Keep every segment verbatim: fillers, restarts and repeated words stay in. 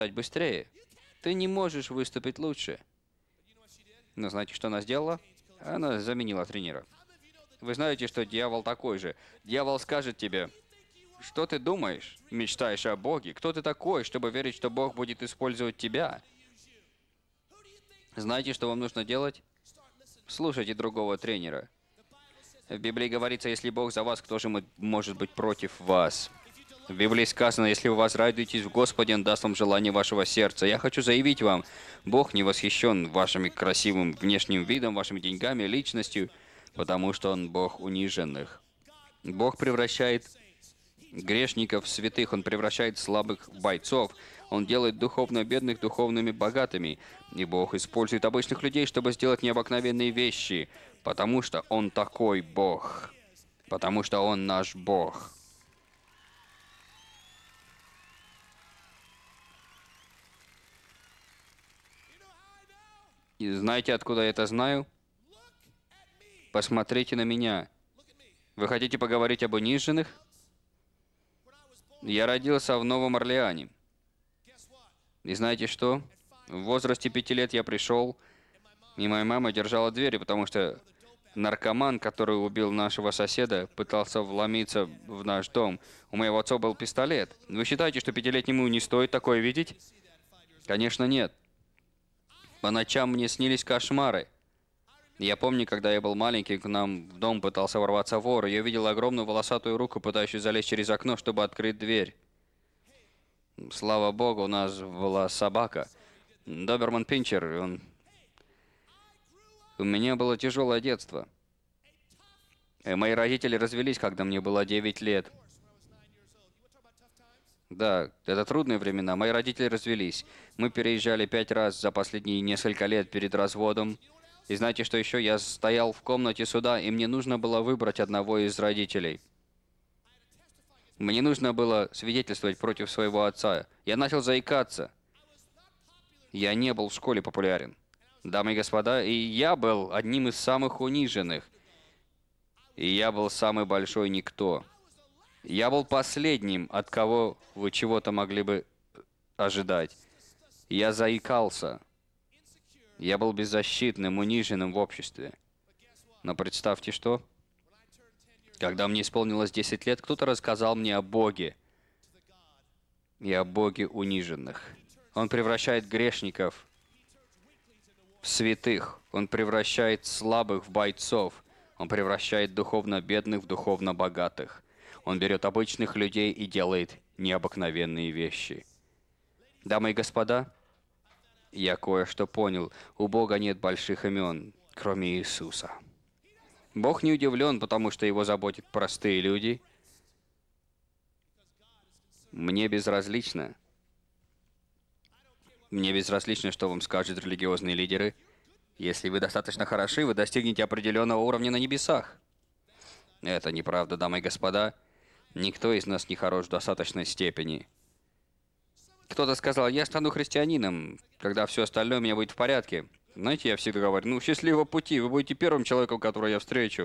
быстрее. Ты не можешь выступить лучше. Но знаете, что она сделала? Она заменила тренера. Вы знаете, что дьявол такой же. Дьявол скажет тебе, что ты думаешь, мечтаешь о Боге? Кто ты такой, чтобы верить, что Бог будет использовать тебя? Знаете, что вам нужно делать? Слушайте другого тренера. В Библии говорится, если Бог за вас, кто же мо- может быть против вас? В Библии сказано, если вы возрадуетесь в Господе, Он даст вам желание вашего сердца. Я хочу заявить вам, Бог не восхищен вашим красивым внешним видом, вашими деньгами, личностью, потому что Он Бог униженных. Бог превращает грешников в святых, Он превращает слабых в бойцов, Он делает духовно бедных духовными богатыми. И Бог использует обычных людей, чтобы сделать необыкновенные вещи, потому что Он такой Бог, потому что Он наш Бог. И знаете, откуда я это знаю? Посмотрите на меня. Вы хотите поговорить об униженных? Я родился в Новом Орлеане. И знаете что? В возрасте пяти лет я пришел, и моя мама держала двери, потому что наркоман, который убил нашего соседа, пытался вломиться в наш дом. У моего отца был пистолет. Вы считаете, что пятилетнему не стоит такое видеть? Конечно, нет. По ночам мне снились кошмары. Я помню, когда я был маленький, к нам в дом пытался ворваться вор, и я видел огромную волосатую руку, пытающуюся залезть через окно, чтобы открыть дверь. Слава богу, у нас была собака. Доберман Пинчер, он... У меня было тяжелое детство. И мои родители развелись, когда мне было девять лет. Да, это трудные времена. Мои родители развелись. Мы переезжали пять раз за последние несколько лет перед разводом. И знаете, что еще? Я стоял в комнате суда, и мне нужно было выбрать одного из родителей. Мне нужно было свидетельствовать против своего отца. Я начал заикаться. Я не был в школе популярен. Дамы и господа, и я был одним из самых униженных. И я был самый большой никто. Я был последним, от кого вы чего-то могли бы ожидать. Я заикался. Я был беззащитным, униженным в обществе. Но представьте, что? Когда мне исполнилось десять лет, кто-то рассказал мне о Боге и о Боге униженных. Он превращает грешников в святых. Он превращает слабых в бойцов. Он превращает духовно бедных в духовно богатых. Он берет обычных людей и делает необыкновенные вещи. Дамы и господа, я кое-что понял. У Бога нет больших имен, кроме Иисуса. Бог не удивлен, потому что его заботят простые люди. Мне безразлично. Мне безразлично, что вам скажут религиозные лидеры. Если вы достаточно хороши, вы достигнете определенного уровня на небесах. Это неправда, дамы и господа. Никто из нас не хорош в достаточной степени. Кто-то сказал, я стану христианином, когда все остальное у меня будет в порядке. Знаете, я всегда говорю, ну, счастливого пути, вы будете первым человеком, которого я встречу.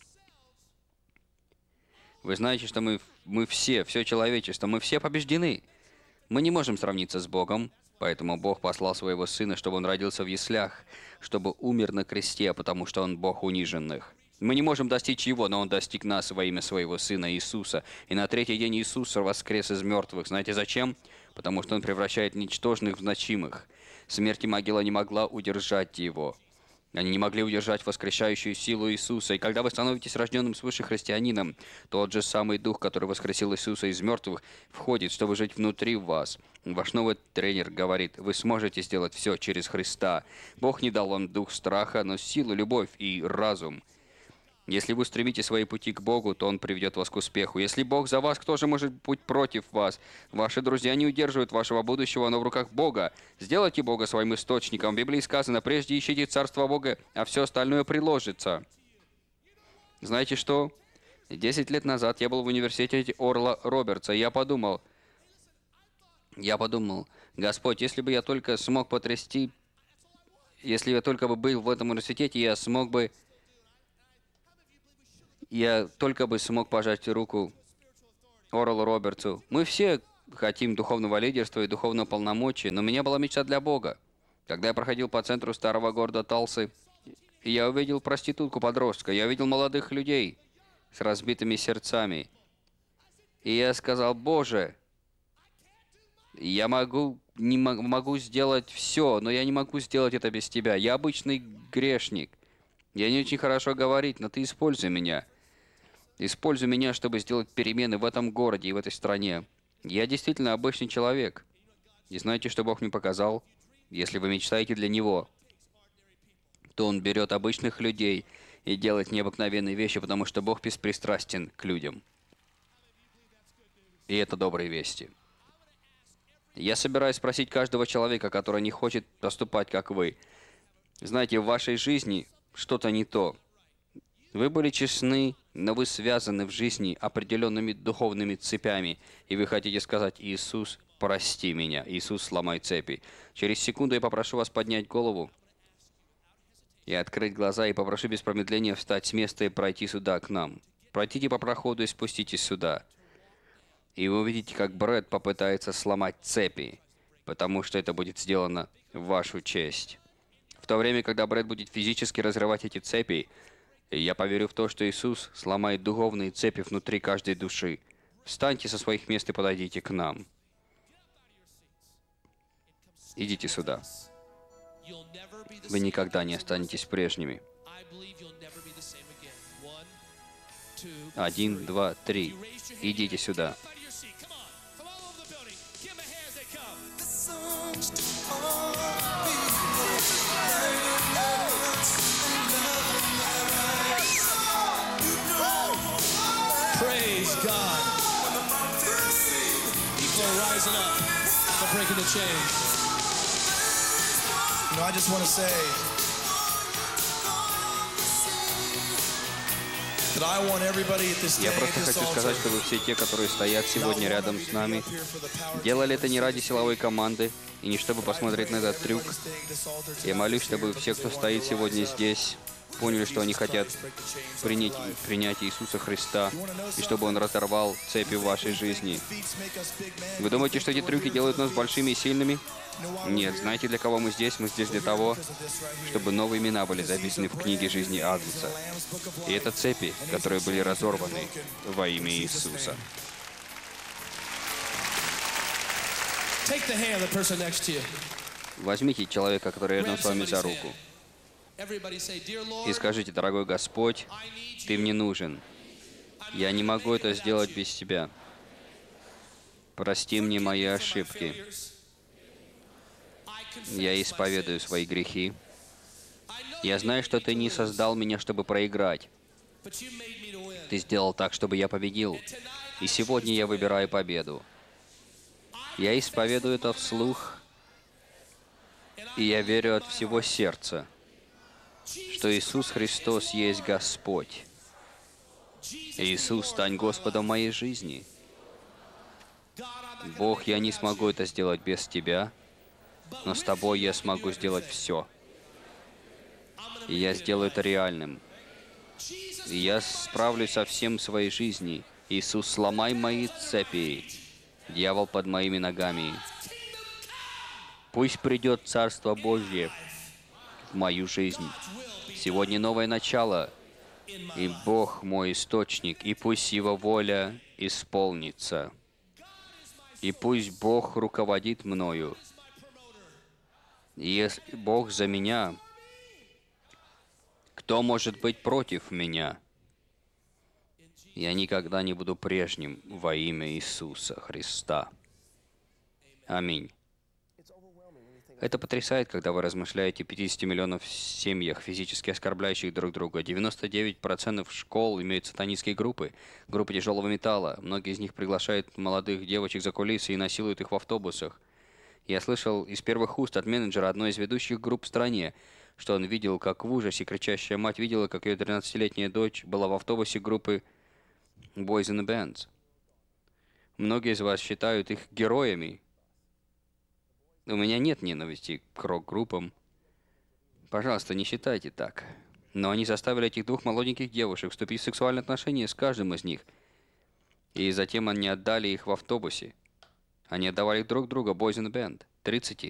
Вы знаете, что мы, мы все, все человечество, мы все побеждены. Мы не можем сравниться с Богом, поэтому Бог послал своего Сына, чтобы Он родился в яслях, чтобы умер на кресте, потому что Он Бог униженных. Мы не можем достичь Его, но Он достиг нас во имя Своего Сына Иисуса. И на третий день Иисус воскрес из мертвых. Знаете зачем? Потому что Он превращает ничтожных в значимых. Смерть и могила не могла удержать Его. Они не могли удержать воскрешающую силу Иисуса. И когда вы становитесь рожденным свыше христианином, тот же самый Дух, который воскресил Иисуса из мертвых, входит, чтобы жить внутри вас. Ваш новый тренер говорит, вы сможете сделать все через Христа. Бог не дал вам дух страха, но силу, любовь и разум. Если вы стремите свои пути к Богу, то Он приведет вас к успеху. Если Бог за вас, кто же может быть против вас? Ваши друзья не удерживают вашего будущего, но в руках Бога. Сделайте Бога своим источником. В Библии сказано, прежде ищите Царство Бога, а все остальное приложится. Знаете что? Десять лет назад я был в университете Орла Робертса, и я подумал, я подумал, Господь, если бы я только смог потрясти, если я только бы был в этом университете, я смог бы Я только бы смог пожать руку Орлу Робертсу. Мы все хотим духовного лидерства и духовного полномочия, но у меня была мечта для Бога. Когда я проходил по центру старого города Талсы, я увидел проститутку-подростка, я увидел молодых людей с разбитыми сердцами. И я сказал: Боже, я могу, не мо- могу сделать все, но я не могу сделать это без Тебя. Я обычный грешник. Я не очень хорошо говорить, но Ты используй меня. Используй меня, чтобы сделать перемены в этом городе и в этой стране. Я действительно обычный человек. И знаете, что Бог мне показал? Если вы мечтаете для Него, то Он берет обычных людей и делает необыкновенные вещи, потому что Бог беспристрастен к людям. И это добрые вести. Я собираюсь спросить каждого человека, который не хочет поступать, как вы. Знаете, в вашей жизни что-то не то. Вы были честны, но вы связаны в жизни определенными духовными цепями, и вы хотите сказать: Иисус, прости меня, Иисус, сломай цепи. Через секунду я попрошу вас поднять голову и открыть глаза, и попрошу без промедления встать с места и пройти сюда, к нам. Пройдите по проходу и спуститесь сюда. И вы увидите, как Брэд попытается сломать цепи, потому что это будет сделано в вашу честь. В то время, когда Брэд будет физически разрывать эти цепи, я поверю в то, что Иисус сломает духовные цепи внутри каждой души. Встаньте со своих мест и подойдите к нам. Идите сюда. Вы никогда не останетесь прежними. Один, два, три. Идите сюда. Praise God. People are rising up. They're breaking the chains. You know, I just want to say that I want everybody at this day Я at просто this хочу сказать, altar что вы все те, которые стоят сегодня рядом с нами, делали это не ради силовой команды и не чтобы посмотреть на этот трюк. Я молюсь, чтобы все, кто стоит сегодня здесь, поняли, что они хотят принять, принять Иисуса Христа, и чтобы Он разорвал цепи в вашей жизни. Вы думаете, что эти трюки делают нас большими и сильными? Нет, знаете, для кого мы здесь? Мы здесь для того, чтобы новые имена были записаны в книге жизни Агнца. И это цепи, которые были разорваны во имя Иисуса. Take the hand of the person next to you. Возьмите человека, который рядом Grab с вами somebody's за hand. руку, Everybody say, Dear и Lord, скажите: дорогой Господь, I need Ты you. мне нужен. Я не могу это сделать без Тебя. Прости мне мои ошибки. Я исповедую свои грехи. Я знаю, что Ты не создал меня, чтобы проиграть. Ты сделал так, чтобы я победил. И сегодня я выбираю победу. Я исповедую это вслух, и я верю от всего сердца, что Иисус Христос есть Господь. Иисус, стань Господом моей жизни. Бог, я не смогу это сделать без Тебя, но с Тобой я смогу сделать все. И я сделаю это реальным. И я справлюсь со всем в своей жизни. Иисус, сломай мои цепи. Дьявол под моими ногами. Пусть придет Царство Божье в мою жизнь. Сегодня новое начало, и Бог мой источник, и пусть Его воля исполнится. И пусть Бог руководит мною. И если Бог за меня, кто может быть против меня? Я никогда не буду прежним во имя Иисуса Христа. Аминь. Это потрясает, когда вы размышляете о пятидесяти миллионов семьях, физически оскорбляющих друг друга. девяносто девять процентов школ имеют сатанистские группы, группы тяжелого металла. Многие из них приглашают молодых девочек за кулисы и насилуют их в автобусах. Я слышал из первых уст от менеджера одной из ведущих групп в стране, что он видел, как в ужасе кричащая мать видела, как ее тринадцатилетняя дочь была в автобусе группы Boys in the Bands. Многие из вас считают их героями. У меня нет ненависти к рок-группам. Пожалуйста, не считайте так. Но они заставили этих двух молоденьких девушек вступить в сексуальные отношения с каждым из них. И затем они отдали их в автобусе. Они отдавали друг друга Boys in the Band. тридцать.